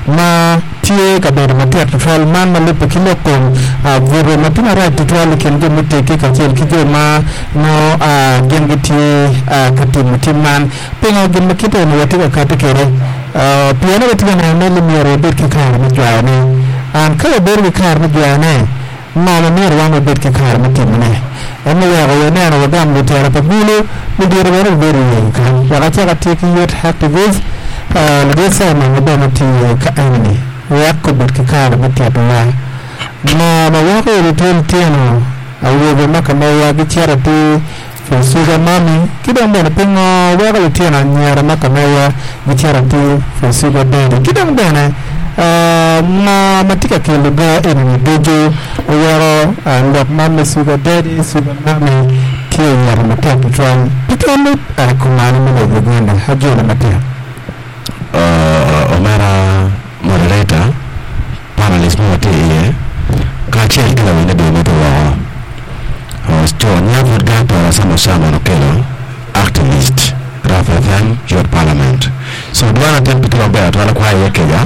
ma tie ka ber matek tol man malupe kilo kon vore matina right tol ken go muteke ka chen kijo ma no gengeti katiman penga gin makito no watika katekere piano watika na mele miere bet ki kar ma jwane an kala ber ki kar ma jwane ma na miere wango bet ki kar ma timne ene ya go ne no gam de tera pa bulu mu dire wero beri kan ya cha ka take yet activists lesa ma ngo ma ti ka ani ya ko bet ki kar ma timne ma wako ile teno awo maka mawa gi charity for sugar mommy kidang bena pingo wako tena nyara maka mawa gi charity for sugar daddy kidang bena ma matika kele ga eni dojo waro ndok mama sugar daddy sugar mommy kiyo nyara matia pitwan kumani mwana uganda hajo na matia omera moderator panelist mwate iye kachel kila wende dogo wa John Yavud Gapa sama Nokelo activist Rafa FM your parliament so duana tempi tu abaya tuana kwa yekeja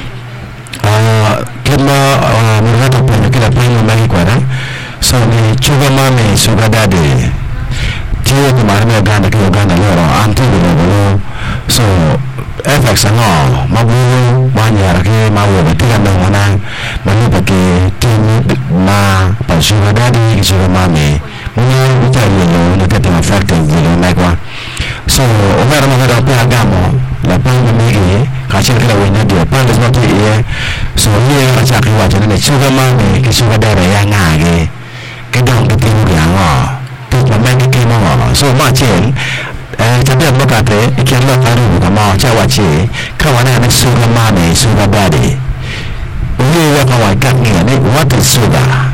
kila murata pene kila pene mbaki kwa da so ni chuga mame sugar daddy tiyo kumarime Uganda kila Uganda loro antigu loro so FX ngo mabuhu wanyara ke mawo batika ndangwana manupa ke timu ma pa sugar daddy ki sugar mame mwenye utali yo nikati mafakta vile mekwa so omera mwera pia gamo la pangu mege kachira kila wenye diyo pangu zmatu iye so hiye kachaki wacho nene sugar mame ki sugar daddy ya ngage kidong kitimu ya ngo tupa mege kima ngo so machen tabia mokate ikiamua karibu kama chawachi kawana na sugar mame sugar daddy uye waka wakangia ni what is sugar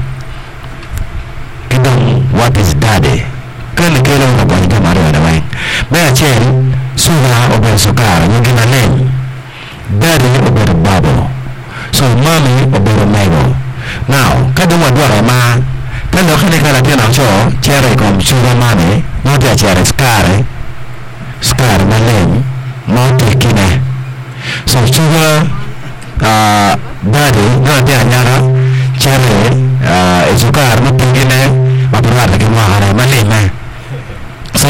kidong what is daddy kale kele unabwanyika mario na wang baya chen sugar ober sukara nyingina len daddy ober babo so mami ober mego now kada wadwara ma kando kane kala tena cho chere kom sugar mame not ya chere skar malen not kine so sugar daddy not ya nyara chere sukar no kine mapurata kimahara malime so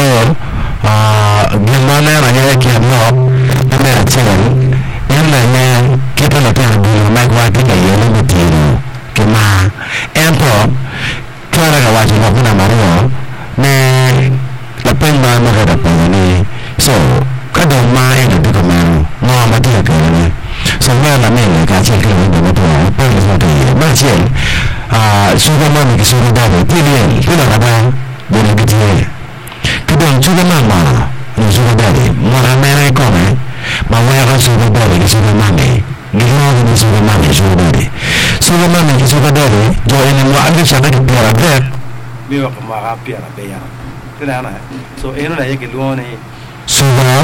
gimana ranya kiamno namera chen ena kita na tena bilo magwa tika yelo mutiro kima empo kara ga watu kuna mario ne la pemba magada poni so kada ma ena biko mano no matia kana so mala mele ka chen kile ndo moto pele moto ma chen sugar mama ki sugar daddy pili pila kaba bole bitie kidong sugar mama no sugar daddy mara mere kome ma wera sugar daddy ki sugar mama gilo ni sugar mama ki sugar daddy jo ene mo agi chana ki pira bet biwa kama pira beya tena na so eno na yake luone sugar